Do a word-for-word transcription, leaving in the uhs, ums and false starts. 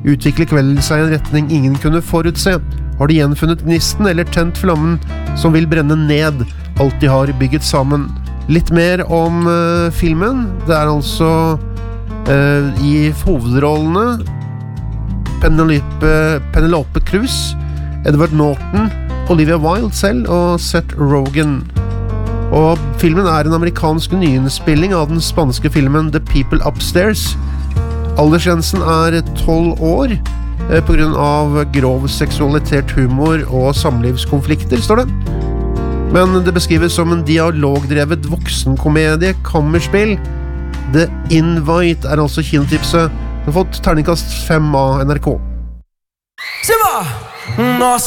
utvikler kvelden seg i en retning ingen kunne forutse. Har de gjenfunnet gnisten eller tent flammen som vil brenne ned alt de har bygget sammen? Litt mer om uh, filmen. Det er altså uh, i hovedrollene Penelope, Penelope Cruz, Edward Norton, Olivia Wilde selv og Seth Rogen. Og filmen er en amerikansk nyinnspilling av den spanske filmen The People Upstairs. Aldersgrensen er tolv år eh, på grunn av grov seksualitert humor og samlivskonflikter, står det. Men det beskrives som en dialogdrevet voksenkomedie, kammerspill. The Invite er altså kinotipset. Den har fått terningkast fem av N R K. Se va! Nossa